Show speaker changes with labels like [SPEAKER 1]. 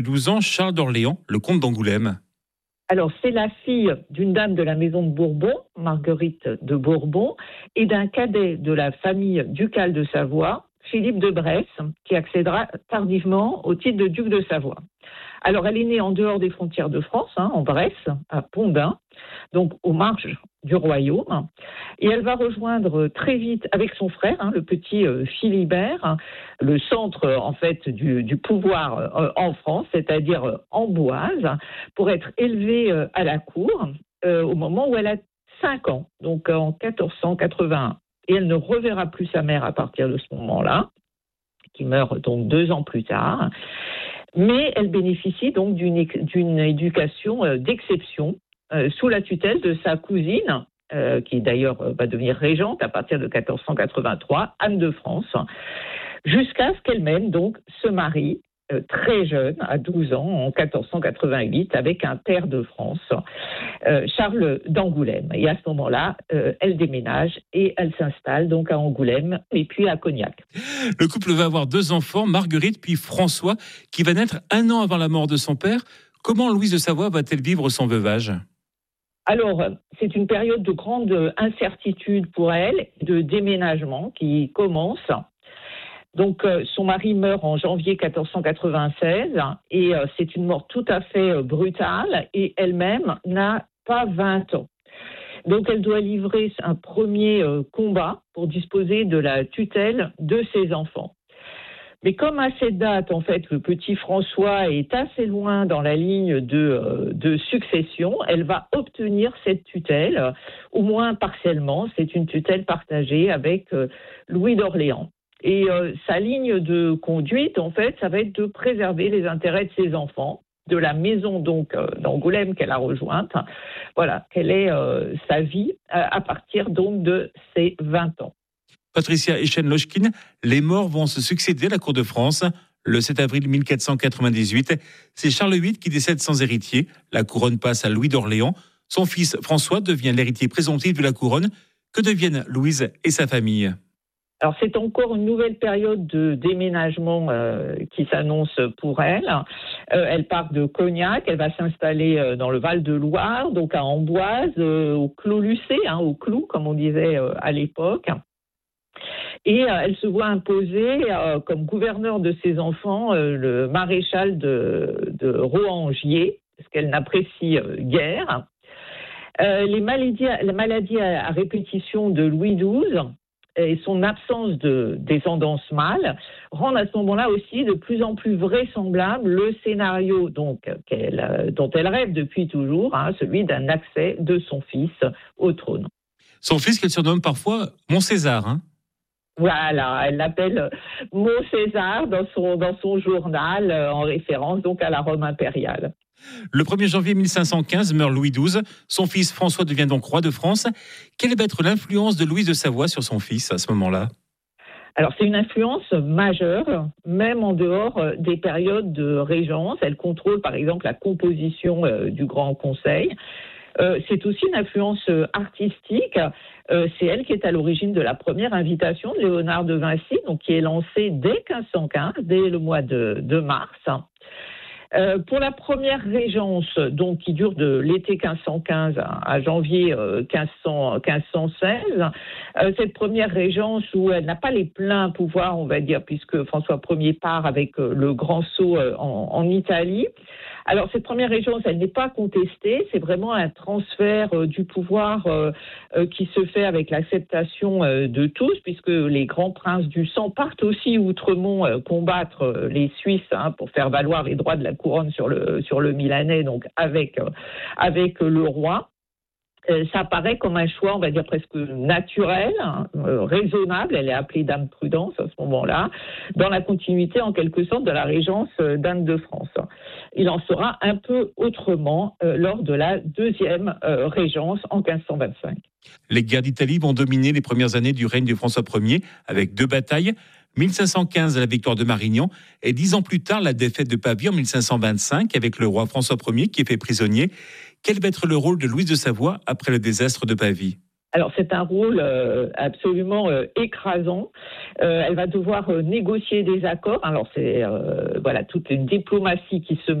[SPEAKER 1] 12 ans, Charles d'Orléans, le comte d'Angoulême.
[SPEAKER 2] Alors, c'est la fille d'une dame de la maison de Bourbon, Marguerite de Bourbon, et d'un cadet de la famille ducale de Savoie, Philippe de Bresse, qui accédera tardivement au titre de duc de Savoie. Alors, elle est née en dehors des frontières de France, en Bresse, à Pondin, donc aux marges du royaume. Et elle va rejoindre très vite, avec son frère, le petit Philibert, le centre, en fait, du pouvoir en France, c'est-à-dire Amboise, pour être élevée à la cour au moment où elle a 5 ans, donc en 1481. Et elle ne reverra plus sa mère à partir de ce moment-là, qui meurt donc 2 ans plus tard. Mais elle bénéficie donc d'une éducation d'exception sous la tutelle de sa cousine, qui d'ailleurs va devenir régente à partir de 1483, Anne de France, jusqu'à ce qu'elle-même donc se marie très jeune, à 12 ans, en 1488, avec un pair de France, Charles d'Angoulême. Et à ce moment-là, elle déménage et elle s'installe donc à Angoulême et puis à Cognac.
[SPEAKER 1] Le couple va avoir 2 enfants, Marguerite puis François, qui va naître 1 an avant la mort de son père. Comment Louise de Savoie va-t-elle vivre son veuvage ?
[SPEAKER 2] Alors, c'est une période de grande incertitude pour elle, de déménagement qui commence. Donc, son mari meurt en janvier 1496 et c'est une mort tout à fait brutale et elle-même n'a pas 20 ans. Donc, elle doit livrer un premier combat pour disposer de la tutelle de ses enfants. Mais comme à cette date, en fait, le petit François est assez loin dans la ligne de succession, elle va obtenir cette tutelle, au moins partiellement. C'est une tutelle partagée avec Louis d'Orléans. Et sa ligne de conduite, en fait, ça va être de préserver les intérêts de ses enfants, de la maison donc d'Angoulême qu'elle a rejointe. Voilà, quelle est sa vie à partir donc de ses 20 ans.
[SPEAKER 1] Patricia Echen-Lochkin, les morts vont se succéder à la cour de France. Le 7 avril 1498, c'est Charles VIII qui décède sans héritier. La couronne passe à Louis d'Orléans. Son fils François devient l'héritier présomptif de la couronne. Que deviennent Louise et sa famille ?
[SPEAKER 2] Alors, c'est encore une nouvelle période de déménagement qui s'annonce pour elle. Elle part de Cognac, elle va s'installer dans le Val-de-Loire, donc à Amboise, au Clos Lucé, au Clou, comme on disait à l'époque. Et elle se voit imposer comme gouverneur de ses enfants le maréchal de Rohan-Gier, parce qu'elle n'apprécie guère. La maladie à répétition de Louis XII et son absence de descendance mâle rendent à ce moment-là aussi de plus en plus vraisemblable le scénario donc, dont elle rêve depuis toujours, celui d'un accès de son fils au trône.
[SPEAKER 1] Son fils qu'elle surnomme parfois Mont-César,
[SPEAKER 2] Voilà, elle l'appelle Mont-César dans son journal, en référence donc à la Rome impériale.
[SPEAKER 1] Le 1er janvier 1515 meurt Louis XII. Son fils François devient donc roi de France. Quelle va être l'influence de Louise de Savoie sur son fils à ce moment-là ?
[SPEAKER 2] Alors, c'est une influence majeure, même en dehors des périodes de régence. Elle contrôle, par exemple, la composition du Grand Conseil. C'est aussi une influence artistique. C'est elle qui est à l'origine de la première invitation de Léonard de Vinci, donc qui est lancée dès 1515, dès le mois de mars. Pour la première régence, donc qui dure de l'été 1515 à janvier 1516, cette première régence où elle n'a pas les pleins pouvoirs, on va dire, puisque François Ier part avec le grand sceau en Italie. Alors cette première régence, elle n'est pas contestée, c'est vraiment un transfert du pouvoir qui se fait avec l'acceptation de tous, puisque les grands princes du sang partent aussi outremont combattre les Suisses pour faire valoir les droits de la couronne sur le Milanais, donc avec le roi. Ça apparaît comme un choix, on va dire presque naturel, raisonnable. Elle est appelée Dame Prudence à ce moment-là, dans la continuité en quelque sorte de la régence d'Anne de France. Il en sera un peu autrement lors de la deuxième régence en 1525.
[SPEAKER 1] Les guerres d'Italie vont dominer les premières années du règne de François Ier avec 2 batailles. 1515, la victoire de Marignan, et 10 ans plus tard, la défaite de Pavie en 1525 avec le roi François Ier qui est fait prisonnier. Quel va être le rôle de Louise de Savoie après le désastre de Pavie ?
[SPEAKER 2] Alors c'est un rôle absolument écrasant. Elle va devoir négocier des accords. Alors c'est toute une diplomatie qui se